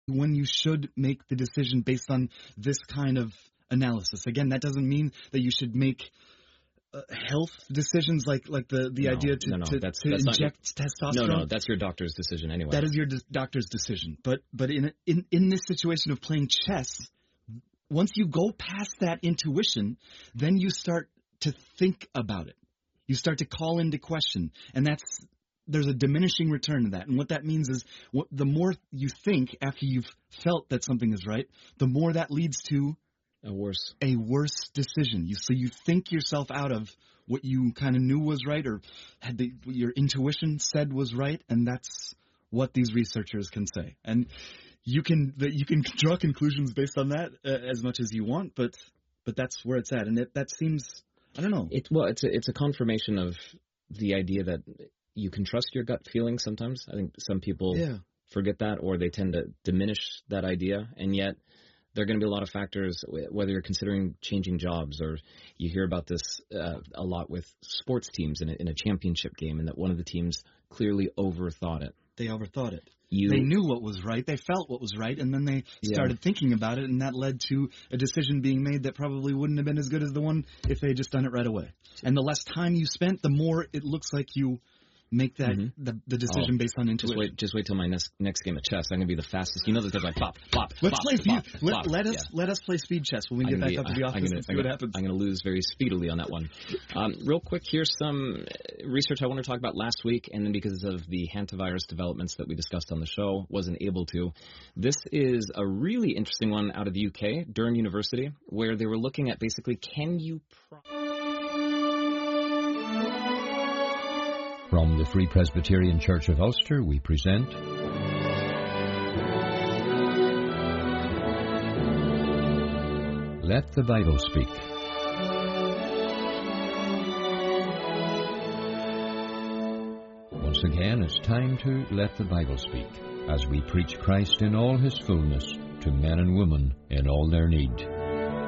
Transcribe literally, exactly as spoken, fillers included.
when you should make the decision based on this kind of analysis. Again, that doesn't mean that you should make uh, health decisions like like the, the no, idea to, no, no. to, That's, to that's inject not your, testosterone. No, no, that's your doctor's decision anyway. That is your d- doctor's decision. But but in, in in this situation of playing chess, once you go past that intuition, then you start to think about it. You start to call into question, and that's there's a diminishing return to that. And what that means is what, the more you think after you've felt that something is right, the more that leads to a worse a worse decision. You so you think yourself out of what you kind of knew was right or had the, your intuition said was right, and that's what these researchers can say. And you can that you can draw conclusions based on that uh, as much as you want, but but that's where it's at, and it, that seems I don't know. It well, it's a, it's a confirmation of the idea that you can trust your gut feeling sometimes. I think some people yeah. forget that, or they tend to diminish that idea, and yet there are going to be a lot of factors, whether you're considering changing jobs, or you hear about this uh, a lot with sports teams in a, in a championship game, and that one of the teams clearly overthought it. They overthought it. You, they knew what was right. They felt what was right, and then they started yeah. thinking about it, and that led to a decision being made that probably wouldn't have been as good as the one if they had just done it right away. And the less time you spent, the more it looks like you make that mm-hmm. the, the decision oh, based on intuition. Just wait, just wait till my next next game of chess. I'm gonna be the fastest. You know that there's like pop, pop. Let's pop, play pop, speed. Let, pop, let us yeah. let us play speed chess when we get back be, up to the office gonna, and see I'm what gonna, happens. I'm going to lose very speedily on that one. Um, real quick, here's some research I want to talk about last week, and then because of the hantavirus developments that we discussed on the show, wasn't able to. This is a really interesting one out of the U K, Durham University, where they were looking at basically can you. Pro- From the Free Presbyterian Church of Ulster, we present Let the Bible Speak. Once again, it's time to Let the Bible Speak, as we preach Christ in all his fullness to men and women in all their need.